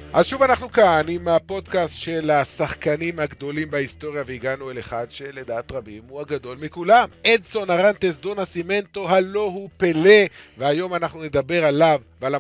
אז שוב אנחנו כאן עם הפודקאסט של השחקנים הגדולים בהיסטוריה, והגענו אל אחד שלדעת רבים הוא הגדול מכולם, אדסון ארנטס דו נסימנטו, הלא הוא פלא, והיום אנחנו נדבר עליו ועל